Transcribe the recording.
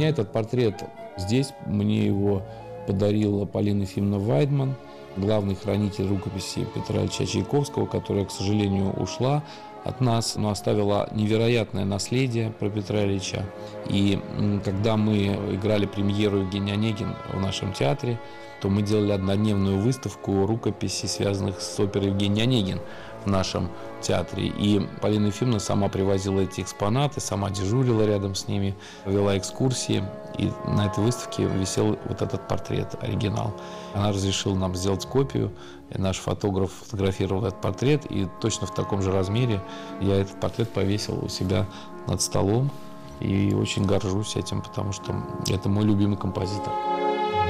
меня этот портрет здесь, мне его подарила Полина Ефимовна Вайдман, главный хранитель рукописи Петра Ильича Чайковского, которая, к сожалению, ушла от нас, но оставила невероятное наследие про Петра Ильича. И когда мы играли премьеру Евгения Онегин в нашем театре, то мы делали однодневную выставку рукописей, связанных с оперой Евгения Онегин в нашем театре. И Полина Ефимовна сама привозила эти экспонаты, сама дежурила рядом с ними, вела экскурсии. И на этой выставке висел вот этот портрет, оригинал. Она разрешила нам сделать копию. И наш фотограф фотографировал этот портрет. И точно в таком же размере я этот портрет повесил у себя над столом. И очень горжусь этим, потому что это мой любимый композитор.